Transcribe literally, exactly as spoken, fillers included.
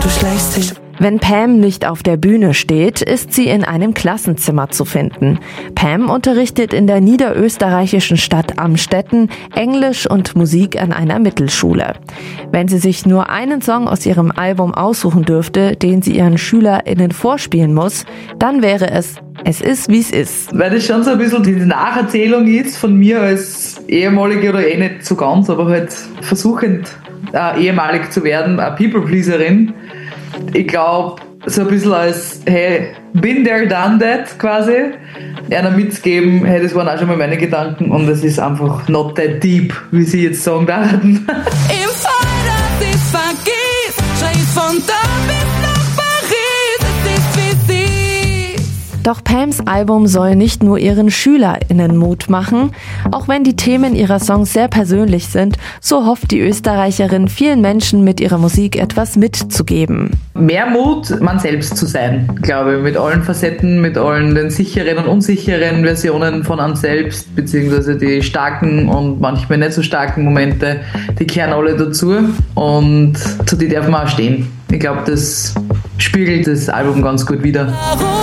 du schleichst dich. Wenn Pam nicht auf der Bühne steht, ist sie in einem Klassenzimmer zu finden. Pam unterrichtet in der niederösterreichischen Stadt Amstetten Englisch und Musik an einer Mittelschule. Wenn sie sich nur einen Song aus ihrem Album aussuchen dürfte, den sie ihren SchülerInnen vorspielen muss, dann wäre es Es ist, wie es ist. Weil das schon so ein bisschen die Nacherzählung ist von mir als ehemalige oder eh nicht so ganz, aber halt versuchend äh, ehemalig zu werden, eine People-Pleaserin. Ich glaube, so ein bisschen als, hey, been there, done that quasi, einer mitzugeben, hey, das waren auch schon mal meine Gedanken und es ist einfach not that deep, wie sie jetzt sagen werden. Im Fall, dass ich vergiss, schrei ich von da bis nach Paris, es ist, wie sie. Doch Pams Album soll nicht nur ihren SchülerInnen Mut machen. Auch wenn die Themen ihrer Songs sehr persönlich sind, so hofft die Österreicherin, vielen Menschen mit ihrer Musik etwas mitzugeben. Mehr Mut, man selbst zu sein, glaube ich, mit allen Facetten, mit allen den sicheren und unsicheren Versionen von einem selbst, beziehungsweise die starken und manchmal nicht so starken Momente, die kehren alle dazu und zu die darf man auch stehen. Ich glaube, das spiegelt das Album ganz gut wider.